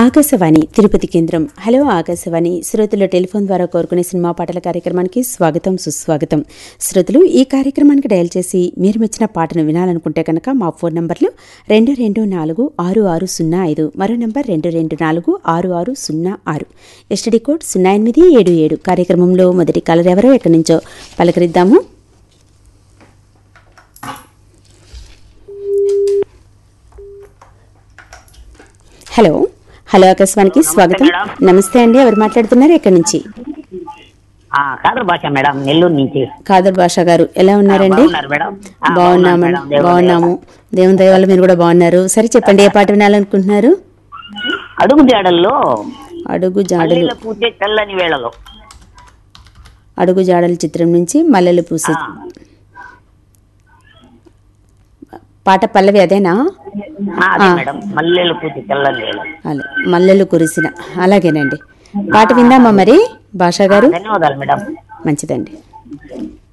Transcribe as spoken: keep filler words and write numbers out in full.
ఆకాశవాణి తిరుపతి కేంద్రం. హలో ఆకాశవాణి శ్రోతలు టెలిఫోన్ ద్వారా కోరుకునే సినిమా పాటల కార్యక్రమానికి స్వాగతం సుస్వాగతం. శ్రోతలు ఈ కార్యక్రమానికి డయల్ చేసి మీరు మెచ్చిన పాటను వినాలనుకుంటే కనుక మా ఫోన్ నంబర్లు రెండు రెండు నాలుగు ఆరు ఆరు సున్నా ఐదు, మరో నంబర్ రెండు రెండు నాలుగు ఆరు ఆరు సున్నా ఆరు, ఎస్టీడీ కోడ్ సున్నా ఎనిమిది ఏడు ఏడు. కార్యక్రమంలో మొదటి కలర్ ఎవరో ఎక్కడి నుంచో పలకరిద్దాము. హలో హలో ఆకాశవాణికి స్వాగతం. నమస్తే అండి, ఎవరు మాట్లాడుతున్నారు, ఎక్కడి నుంచి? కాదర్ భాష మేడం, నెల్లూరు నుంచి. కాదర్ భాష గారు ఎలా ఉన్నారండి? బాగున్నామండి, బాగున్నాము. దేవుని దయ వల్ల మీరు కూడా బాగున్నారు. సరే చెప్పండి, ఏ పాట వినాలనుకుంటున్నారు? అడుగు జాడల్లో అడుగు జాడలు పూసే తెల్లని వేళలో. అడుగు జాడల చిత్రం నుంచి మల్లెలు పూసే పాట పల్లవి అదేనా? మల్లెలు పూసే తెల్లని వేళ. అలా మల్లెలు కురిసిన. అలాగేనండి, పాట విందామా మరి భాష గారు? ధన్యవాదాలు మేడం. మంచిదండి.